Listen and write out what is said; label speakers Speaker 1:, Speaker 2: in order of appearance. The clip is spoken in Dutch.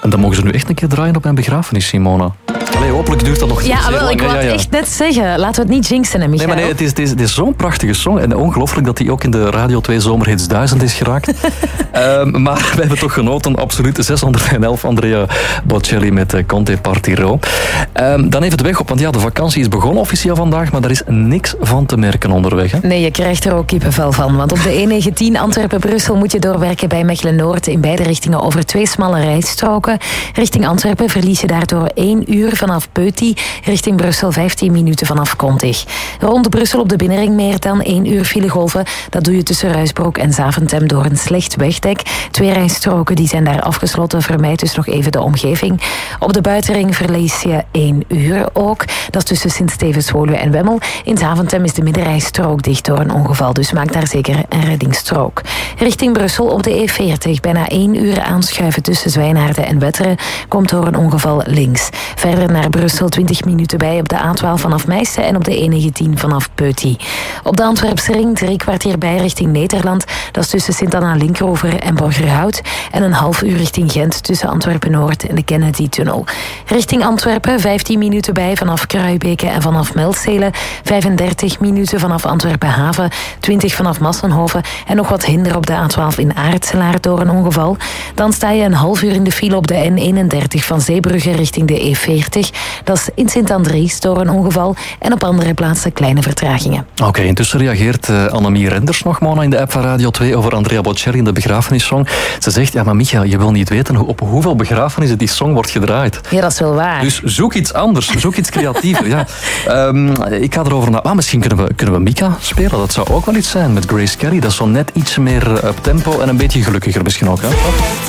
Speaker 1: En dan mogen ze nu echt een keer draaien op mijn begrafenis, Simona. Allee, hopelijk duurt dat nog zeer lang.
Speaker 2: Ik wou het echt net zeggen. Laten we het niet jinxen, hè, Michael.
Speaker 1: Nee, maar het is zo'n prachtige song. En ongelooflijk dat die ook in de Radio 2 Zomerhits 1000 is geraakt. Maar we hebben toch genoten. Absoluut 611. Andrea Bocelli met Conte Partiro. Dan even de weg op. Want ja, de vakantie is begonnen officieel vandaag. Maar daar is niks van te merken onderweg. Hè?
Speaker 2: Nee, je krijgt er ook kippenvel van. Want op de E19 Antwerpen-Brussel moet je doorwerken bij Mechelen-Noord. In beide richtingen over 2 smalle rijstroken. Richting Antwerpen verlies je daardoor 1 uur vanaf Peuty. Richting Brussel 15 minuten vanaf Kontig. Rond Brussel op de binnenring meer dan 1 uur filegolven. Dat doe je tussen Ruisbroek en Zaventem door een slecht wegdek. 2 rijstroken die zijn daar afgesloten. Vermijd dus nog even de omgeving. Op de buitenring verlies je 1 uur ook. Dat is tussen Sint-Stevens, Woluwe en Wemmel. In Zaventem is de middenrijstrook dicht door een ongeval. Dus maak daar zeker een reddingsstrook. Richting Brussel op de E40. Bijna 1 uur aanschuiven tussen Zwijnaarden en Wetteren. Komt door een ongeval links. Verder naar Brussel 20 minuten bij op de A12 vanaf Meissen en op de E19 vanaf Peuty. Op de Antwerpse ring 3 kwartier bij richting Nederland. Dat is tussen Sint-Anna-Linkeroever en Borgerhout. En een half uur richting Gent tussen Antwerpen-Noord en de Kennedy-tunnel. Richting Antwerpen 15 minuten bij vanaf Kruijbeke en vanaf Meldzelen. 35 minuten vanaf Antwerpen-Haven. 20 vanaf Massenhoven. En nog wat hinder op de A12 in Aartselaar door een ongeval. Dan sta je een half uur in de file op de N31 van Zeebrugge richting de E40. Dat is in Sint-Andries door een ongeval. En op andere plaatsen kleine vertragingen.
Speaker 1: Oké, intussen reageert Annemie Renders nog, Mona, in de app van Radio 2 over Andrea Bocelli in de begrafenissong. Ze zegt, ja, maar Michael, je wil niet weten op hoeveel begrafenissen die song wordt gedraaid.
Speaker 2: Ja, dat is wel waar.
Speaker 1: Dus zoek iets anders, zoek iets creatiever. Ja. Ik ga erover na. Misschien kunnen we Mika spelen. Dat zou ook wel iets zijn met Grace Kelly. Dat is zo net iets meer up tempo en een beetje gelukkiger misschien ook. Hè?